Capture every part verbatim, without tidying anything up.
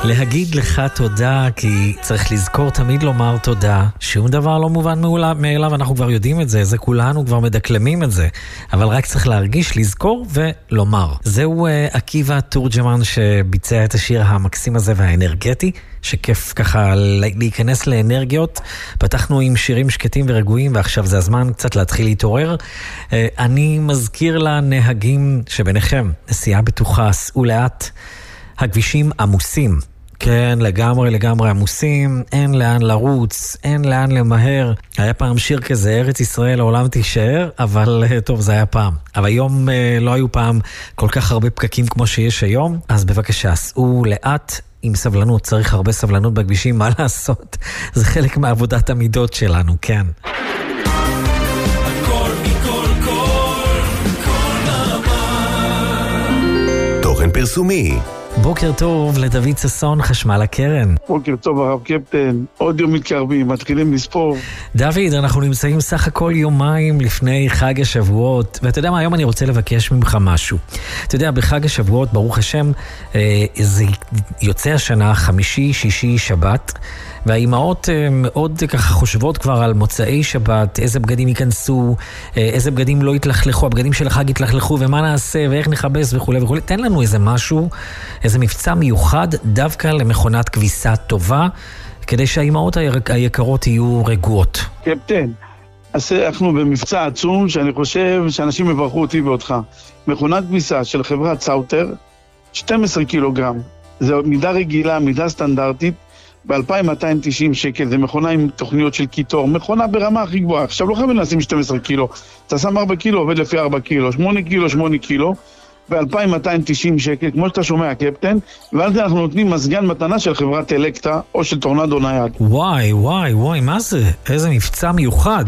להגיד לך תודה, כי צריך לזכור תמיד לומר תודה. שום דבר לא מובן מאליו, אנחנו כבר יודעים את זה, זה כולנו כבר מדקלמים את זה. אבל רק צריך להרגיש, לזכור ולומר. זהו עקיבא תורג'מן שביצע את השיר המקסים הזה והאנרגטי, שכיף ככה להיכנס לאנרגיות. פתחנו עם שירים שקטים ורגועים, ועכשיו זה הזמן קצת להתחיל להתעורר. אני מזכיר לנהגים שביניכם, נסיעה בטוחה, סעו לאט, הכבישים עמוסים. כן, לגמרי, לגמרי עמוסים, אין לאן לרוץ, אין לאן למהר. היה פעם שיר כזה, ארץ ישראל העולם תישאר, אבל טוב, זה היה פעם. אבל היום לא היו פעם כל כך הרבה פקקים כמו שיש היום, אז בבקשה, סעו לאט, עם סבלנות, צריך הרבה סבלנות בכבישים, מה לעשות? זה חלק מעבודת המידות שלנו, כן. תוכן פרסומי. בוקר טוב לדוד ששון, חשמל הקרן. בוקר טוב הרב קפטן, עוד יום מתקרבים, מתחילים לספור. דוד, אנחנו נמצאים סך הכל יומיים לפני חג השבועות, ואתה יודע מה, היום אני רוצה לבקש ממך משהו. אתה יודע, בחג השבועות, ברוך השם, אה, זה יוצא השנה חמישי, שישי, שבת, והאימהות אה, מאוד ככה חושבות כבר על מוצאי שבת, איזה בגדים ייכנסו, אה, איזה בגדים לא יתלכלכו, הבגדים של החג יתלכלכו, ומה נעשה, ואיך נחבס וכו' וכו'. תן לנו איזה משהו, איזה מבצע מיוחד דווקא למכונת כביסה טובה, כדי שהאימהות היקרות יהיו רגועות. קפטן, אז אנחנו במבצע עצום שאני חושב שאנשים מברכו אותי ואותך. מכונת כביסה של חברת סאוטר, שנים עשר קילוגרם. זו מידה רגילה, מידה סטנדרטית, ב-אלפיים מאתיים ותשעים שקל. זה מכונה עם תוכניות של קיטור, מכונה ברמה הכי גבוהה. עכשיו לא חייבים לשים שנים עשר קילו, אתה שם ארבע קילו, עובד לפי ארבע קילו, שמונה קילו, שמונה קילו, ב-אלפיים מאתיים ותשעים שקל, כמו שאתה שומע קפטן, ועל זה אנחנו נותנים מזגן מתנה של חברת אלקטרה או של טורנדו נייד. וואי, וואי, וואי, מה זה? איזה מבצע מיוחד.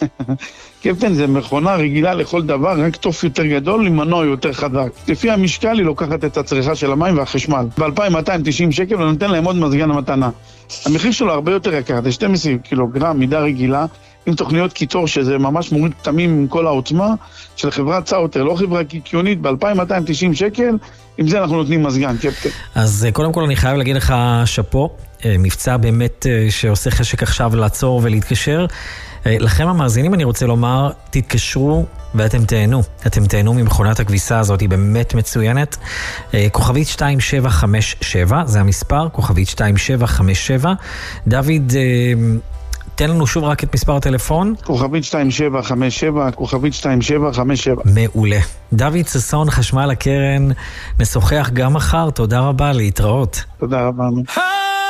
קפטן, זה מכונה רגילה לכל דבר, רק תוף יותר גדול עם מנוע יותר חזק. לפי המשקל היא לוקחת את הצריכה של המים והחשמל. ב-אלפיים מאתיים ותשעים שקל ונותן להם עוד מזגן המתנה. המחיר שלו הרבה יותר יקר, זה שנים עשר קילוגרם, מידה רגילה, עם תוכניות קיטור שזה ממש מוריד תמים עם כל העוצמה של חברת סאוטר, לא חברה קיקיונית, ב-אלפיים מאתיים ותשעים שקל, עם זה אנחנו נותנים מזגן, קפטן. אז קודם כל אני חייב להגיד לך שפו, מבצע באמת שעושה חשק עכשיו לעצור ולהתקשר. לכם המאזינים אני רוצה לומר, תתקשרו ואתם תהנו. אתם תהנו ממכונת הכביסה הזאת, היא באמת מצוינת. כוכבית שתיים שבע חמש שבע, זה המספר, כוכבית שתיים שבע חמש שבע. דוד, תן לנו שוב רק את מספר הטלפון. כוכבית שתיים שבע חמש שבע, כוכבית שתיים שבע חמש שבע. מעולה. דוד ששון, חשמל הקרן, נשוחח גם מחר, תודה רבה, להתראות. תודה רבה.